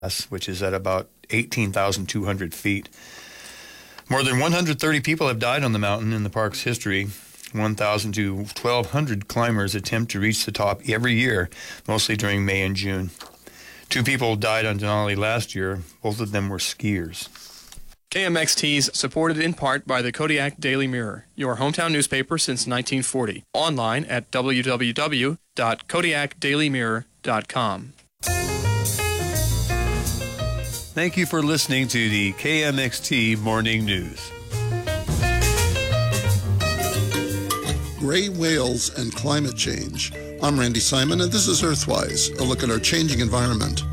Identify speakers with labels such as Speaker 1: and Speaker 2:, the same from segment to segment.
Speaker 1: which is at about 18,200 feet. More than 130 people have died on the mountain in the park's history. 1,000 to 1,200 climbers attempt to reach the top every year, mostly during May and June. 2 people died on Denali last year. Both of them were skiers.
Speaker 2: KMXT is supported in part by the Kodiak Daily Mirror, your hometown newspaper since 1940. Online at www.kodiakdailymirror.com.
Speaker 1: Thank you for listening to the KMXT Morning News.
Speaker 3: Gray whales and climate change. I'm Randy Simon, and this is Earthwise, a look at our changing environment.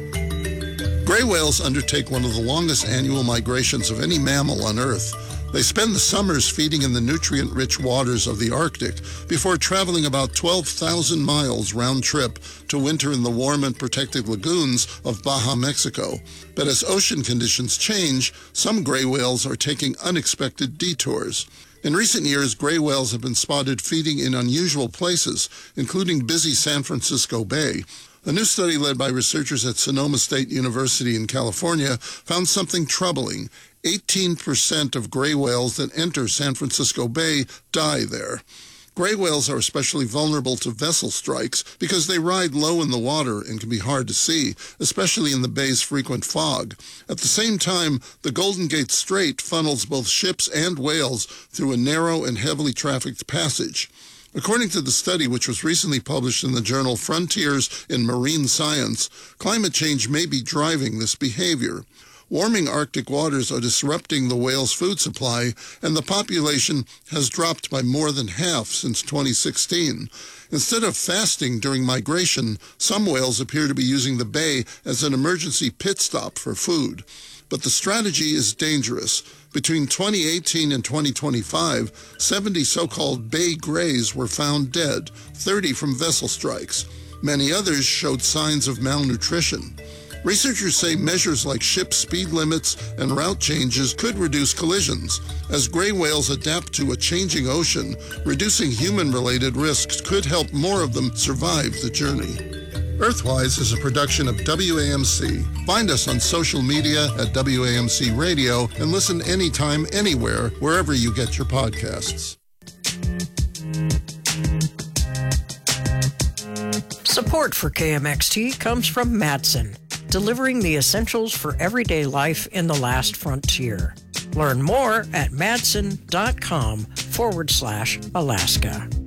Speaker 3: Gray whales undertake one of the longest annual migrations of any mammal on Earth. They spend the summers feeding in the nutrient-rich waters of the Arctic before traveling about 12,000 miles round trip to winter in the warm and protected lagoons of Baja, Mexico. But as ocean conditions change, some gray whales are taking unexpected detours. In recent years, gray whales have been spotted feeding in unusual places, including busy San Francisco Bay. A new study led by researchers at Sonoma State University in California found something troubling. 18% of gray whales that enter San Francisco Bay die there. Gray whales are especially vulnerable to vessel strikes because they ride low in the water and can be hard to see, especially in the bay's frequent fog. At the same time, the Golden Gate Strait funnels both ships and whales through a narrow and heavily trafficked passage. According to the study, which was recently published in the journal Frontiers in Marine Science, climate change may be driving this behavior. Warming Arctic waters are disrupting the whale's food supply, and the population has dropped by more than half since 2016. Instead of fasting during migration, some whales appear to be using the bay as an emergency pit stop for food. But the strategy is dangerous. Between 2018 and 2025, 70 so-called bay grays were found dead, 30 from vessel strikes. Many others showed signs of malnutrition. Researchers say measures like ship speed limits and route changes could reduce collisions. As gray whales adapt to a changing ocean, reducing human-related risks could help more of them survive the journey. Earthwise is a production of WAMC. Find us on social media at WAMC Radio and listen anytime, anywhere, wherever you get your podcasts.
Speaker 4: Support for KMXT comes from Madsen, delivering the essentials for everyday life in the last frontier. Learn more at madsen.com/Alaska.